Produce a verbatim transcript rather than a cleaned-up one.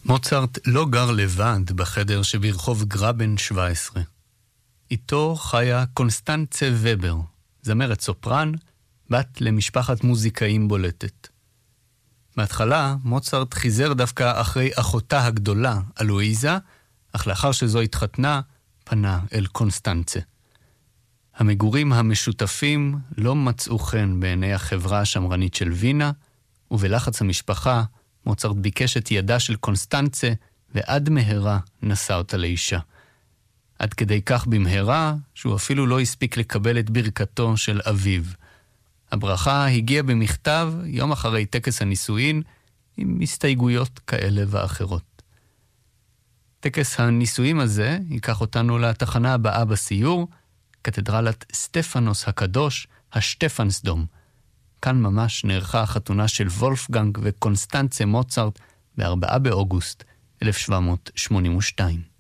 מוצרט לא גר לבד בחדר שברחוב גרבן שבע עשרה. איתו חיה קונסטנצה ובר, זמרת סופרן, בת למשפחת מוזיקאים בולטת. בהתחלה מוצרט חיזר דווקא אחרי אחותה הגדולה, אלואיזה, אך לאחר שזו התחתנה, פנה אל קונסטנצה. המגורים המשותפים לא מצאו חן בעיני החברה השמרנית של וינה, ובלחץ המשפחה מוצרט ביקש את ידה של קונסטנצה, ועד מהרה נשא אותה לאישה. עד כדי כך במהרה, שהוא אפילו לא הספיק לקבל את ברכתו של אביו. הברכה הגיעה במכתב יום אחרי טקס הנישואין, עם הסתייגויות כאלה ואחרות. טקס הנישואים הזה ייקח אותנו לתחנה הבאה בסיור, קתדרלת סטפנוס הקדוש, השטפנסדום. כאן ממש נערכה החתונה של וולפגנג וקונסטנצה מוצרט ב-ארבעה באוגוסט אלף שבע מאות שמונים ושתיים.